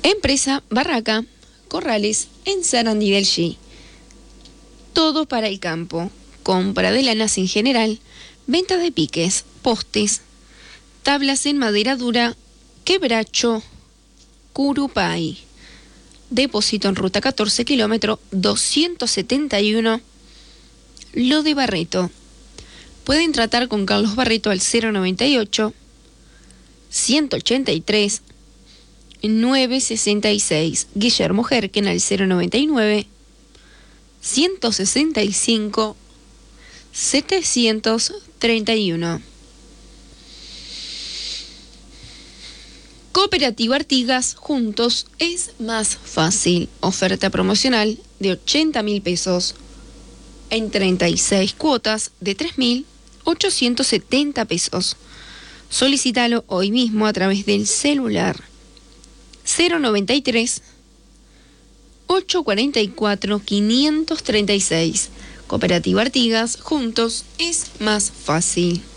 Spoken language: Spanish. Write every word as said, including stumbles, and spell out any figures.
Empresa Barraca Corrales en Sarandí del G. Todo para el campo. Compra de lanas en general, venta de piques, postes, tablas en madera dura, quebracho, curupay. Depósito en ruta catorce, kilómetro doscientos setenta y uno, Lo de Barreto. Pueden tratar con Carlos Barreto al cero noventa y ocho, ciento ochenta y tres, novecientos sesenta y seis. Guillermo Jerken al cero noventa y nueve, ciento sesenta y cinco, setecientos treinta y uno. Cooperativa Artigas, juntos es más fácil. Oferta promocional de ochenta mil pesos en treinta y seis cuotas de tres mil ochocientos setenta pesos. Solicítalo hoy mismo a través del celular cero noventa y tres, ochocientos cuarenta y cuatro, quinientos treinta y seis. Cooperativa Artigas, juntos es más fácil.